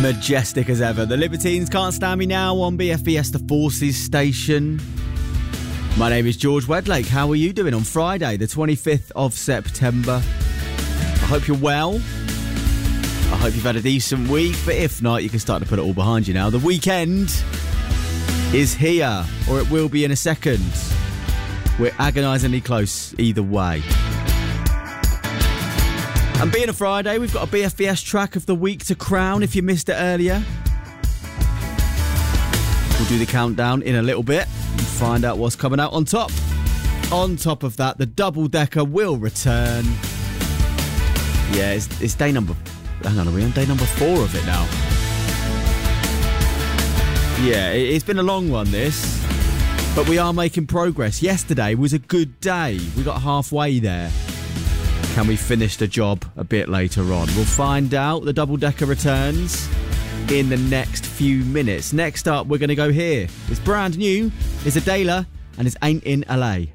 Majestic as ever. The Libertines Can't Stand Me Now on BFBS The Forces station. My name is George Wedlake. How are you doing on Friday, the 25th of September? I hope you're well. I hope you've had a decent week, but if not, you can start to put it all behind you now. The weekend is here, or it will be in a second. We're agonisingly close either way. And being a Friday, we've got a BFBS track of the week to crown if you missed it earlier. We'll do the countdown in a little bit and find out what's coming out on top. On top of that, the double decker will return. Yeah, it's day number... Hang on, are we on day number 4 of it now? Yeah, it's been a long one, this. But we are making progress. Yesterday was a good day. We got halfway there. Can we finish the job a bit later on? We'll find out. The double decker returns in the next few minutes. Next up, we're going to go here. It's brand new. It's Adela and it's Ain't in LA.